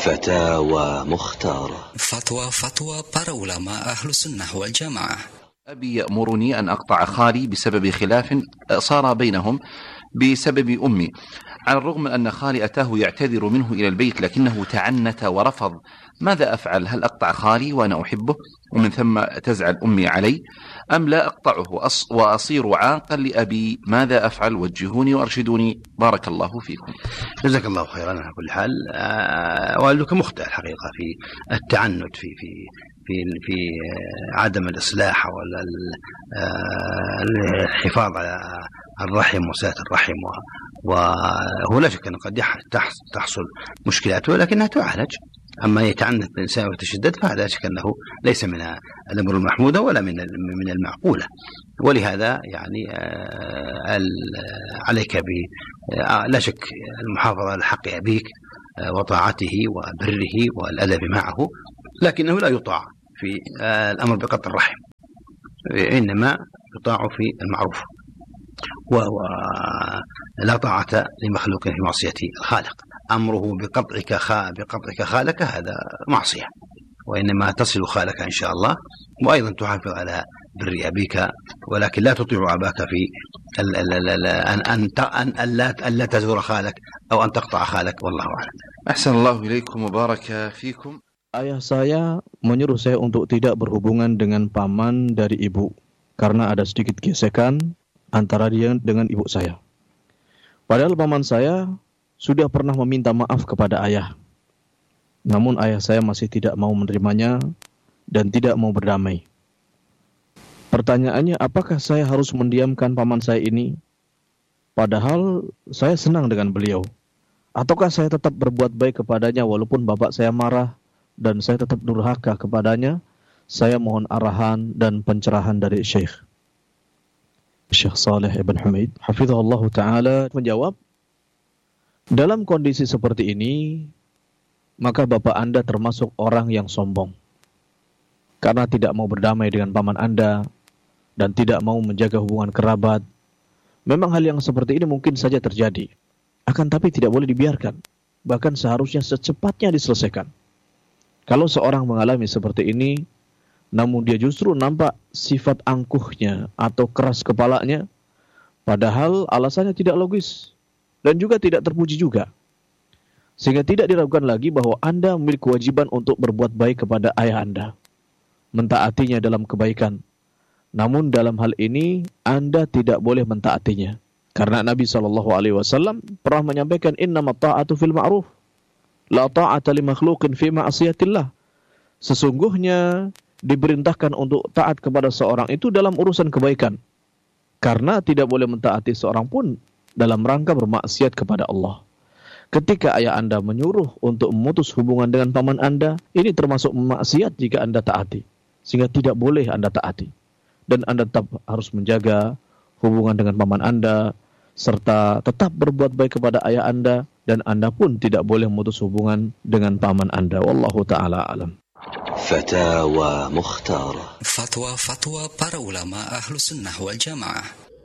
فتاوى مختارة. فتوى para ulama أهل السنة والجماعة. أبي يأمرني أن أقطع خالي بسبب خلاف صار بينهم بسبب أمي، على الرغم من أن خالي أتاه يعتذر منه إلى البيت لكنه تعنت ورفض. ماذا أفعل؟ هل أقطع خالي وأنا أحبه ومن ثم تزعل أمي علي، أم لا أقطعه وأصير عاقا لأبي؟ ماذا أفعل؟ وجهوني وأرشدوني، بارك الله فيكم. جزاك الله خيرا. على كل حال والدك مخطئ الحقيقة في التعنت في عدم الإصلاح ولا الحفاظ على الرحم وصلة الرحم، وهو لا شك أنه قد تحصل مشكلات ولكنها تعالج. أما يتعنت الإنسان ويتشدد فهذا لا شك أنه ليس من الأمر المحمودة ولا من المعقولة. ولهذا يعني عليك لا شك المحافظة على حق أبيك وطاعته وبره والأدب معه، لكنه لا يطاع في الأمر بقطع الرحم، إنما يطاع في المعروف، ولا طاعة لمخلوق في معصية الخالق. أمره بقطعك خالك هذا معصية، وإنما تصل خالك إن شاء الله، وأيضا تحافظ على بر أبيك، ولكن لا تطيع أباك في أن لا تزور خالك أو أن تقطع خالك، والله أعلم. أحسن الله إليكم وبارك فيكم. Ayah saya menyuruh saya untuk tidak berhubungan dengan paman dari ibu karena ada sedikit gesekan antara dia dengan ibu saya. Padahal paman saya sudah pernah meminta maaf kepada ayah. Namun ayah saya masih tidak mau menerimanya dan tidak mau berdamai. Pertanyaannya, apakah saya harus mendiamkan paman saya ini? Padahal saya senang dengan beliau. Ataukah saya tetap berbuat baik kepadanya walaupun bapak saya marah dan saya tetap durhaka kepadanya? Saya mohon arahan dan pencerahan dari Syekh Saleh Ibn Humaid hafizahullah ta'ala menjawab, dalam kondisi seperti ini maka bapak Anda termasuk orang yang sombong karena tidak mau berdamai dengan paman Anda dan tidak mau menjaga hubungan kerabat. Memang hal yang seperti ini mungkin saja terjadi, akan tapi tidak boleh dibiarkan, bahkan seharusnya secepatnya diselesaikan. Kalau seorang mengalami seperti ini, namun dia justru nampak sifat angkuhnya atau keras kepalanya, padahal alasannya tidak logis dan juga tidak terpuji juga, sehingga tidak diragukan lagi bahwa Anda memiliki kewajiban untuk berbuat baik kepada ayah Anda, mentaatinya dalam kebaikan. Namun dalam hal ini Anda tidak boleh mentaatinya, karena Nabi SAW pernah menyampaikan, innamat ta'atu fil ma'ruf la ta'ata li makhluqin fi ma'asiyatillah. Sesungguhnya diperintahkan untuk taat kepada seorang itu dalam urusan kebaikan, karena tidak boleh mentaati seorang pun dalam rangka bermaksiat kepada Allah. Ketika ayah Anda menyuruh untuk memutus hubungan dengan paman Anda, ini termasuk maksiat jika Anda taati, sehingga tidak boleh Anda taati. Dan Anda tetap harus menjaga hubungan dengan paman Anda, serta tetap berbuat baik kepada ayah Anda, dan Anda pun tidak boleh memutus hubungan dengan paman Anda. Wallahu ta'ala alam. فتاوى مختارة. Fatwa para ulama Ahlu Sunnah wal Jamaah.